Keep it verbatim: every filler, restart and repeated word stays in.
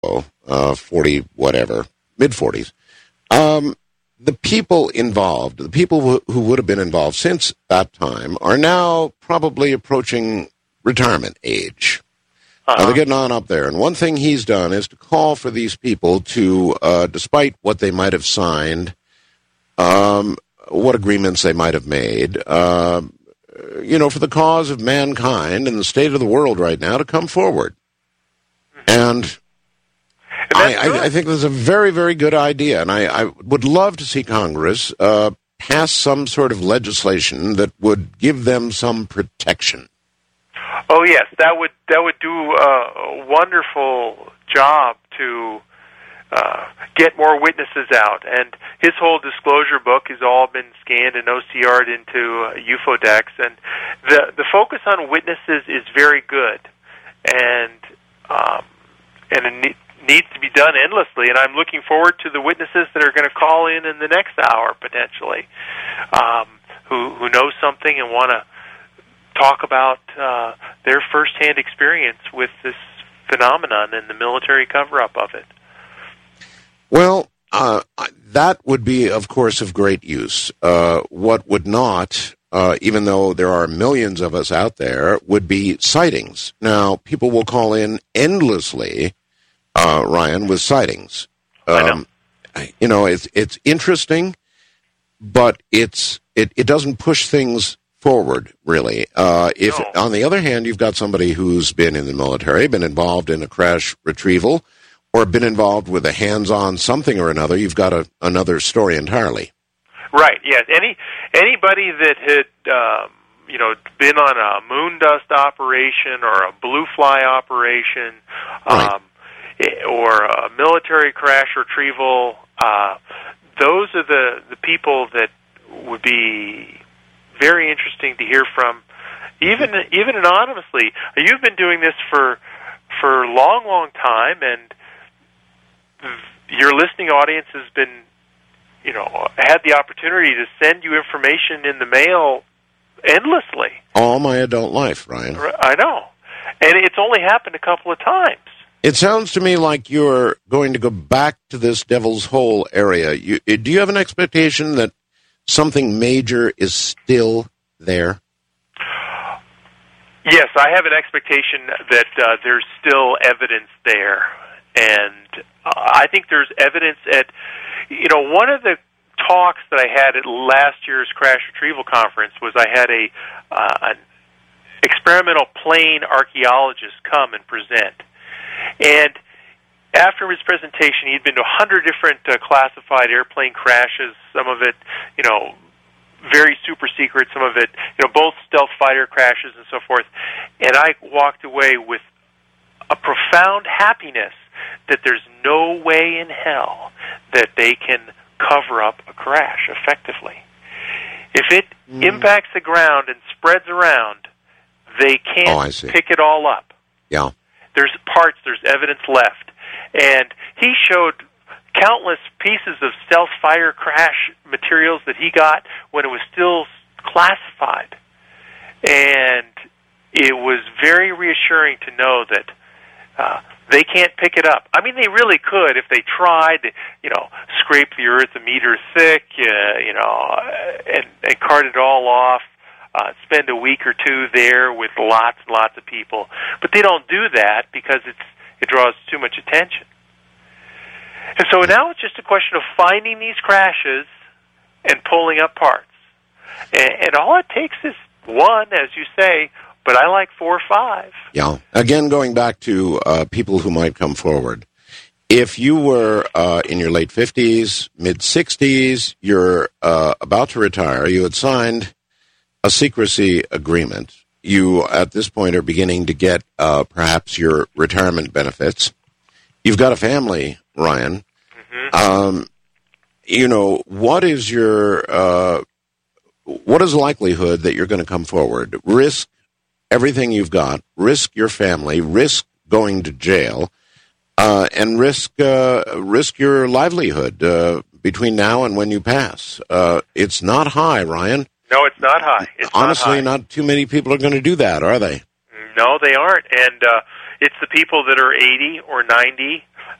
uh, forty, whatever, mid-forties. Um, the people involved, the people who, who would have been involved since that time, are now probably approaching retirement age. Uh-huh. Uh, they're getting on up there. And one thing he's done is to call for these people to, uh, despite what they might have signed, um, what agreements they might have made, uh, you know, for the cause of mankind and the state of the world right now, to come forward. And I, I, I think this is a very, very good idea. And I, I would love to see Congress uh, pass some sort of legislation that would give them some protection. Oh, yes, that would that would do a wonderful job to uh, get more witnesses out. And his whole disclosure book has all been scanned and O C R'd into uh, UFODEX. And the the focus on witnesses is very good, and um, and it ne- needs to be done endlessly. And I'm looking forward to the witnesses that are going to call in in the next hour potentially, um, who who know something and want to talk about uh, their firsthand experience with this phenomenon and the military cover-up of it. Well, uh, that would be, of course, of great use. Uh, what would not, uh, even though there are millions of us out there, would be sightings. Now, people will call in endlessly, uh, Ryan, with sightings. Um, I know. You know, it's it's interesting, but it's it, it doesn't push things forward, really. Uh, if, no. On the other hand, you've got somebody who's been in the military, been involved in a crash retrieval, or been involved with a hands-on something or another, you've got a, another story entirely. Right, yes. Any Anybody that had, um, you know, been on a moon dust operation or a blue fly operation, Right. um, or a military crash retrieval, uh, those are the, the people that would be very interesting to hear from, even even anonymously. You've been doing this for for a long, long time, and your listening audience has been, you know, had the opportunity to send you information in the mail endlessly. All my adult life, Ryan. I know. And it's only happened a couple of times. It sounds to me like you're going to go back to this Devil's Hole area. You, do you have an expectation that something major is still there? Yes, I have an expectation that uh, there's still evidence there. And uh, I think there's evidence at, you know, one of the talks that I had at last year's Crash Retrieval Conference was I had a uh, an experimental plane archaeologist come and present. And after his presentation, he'd been to one hundred different uh, classified airplane crashes, some of it, you know, very super secret, some of it, you know, both stealth fighter crashes and so forth. And I walked away with a profound happiness that there's no way in hell that they can cover up a crash effectively. If it mm. impacts the ground and spreads around, they can't oh, pick it all up. Yeah. There's parts, there's evidence left. And he showed countless pieces of stealth fighter crash materials that he got when it was still classified. And it was very reassuring to know that uh, they can't pick it up. I mean, they really could if they tried to, you know, scrape the earth a meter thick, uh, you know, and, and cart it all off, uh, spend a week or two there with lots and lots of people. But they don't do that because it's it draws too much attention. And so now it's just a question of finding these crashes and pulling up parts. And, and all it takes is one, as you say, but I like four or five. Yeah. Again, going back to uh, people who might come forward. If you were uh, in your late fifties, mid-sixties, you're uh, about to retire, you had signed a secrecy agreement. You, at this point, are beginning to get uh, perhaps your retirement benefits. You've got a family, Ryan. Mm-hmm. Um, you know, what is your, uh, what is the likelihood that you're going to come forward? Risk everything you've got, risk your family, risk going to jail, uh, and risk uh, risk your livelihood uh, between now and when you pass. Uh, it's not high, Ryan. No, it's not high. It's Honestly, not, high. not too many people are going to do that, are they? No, they aren't. And uh, it's the people that are eighty or ninety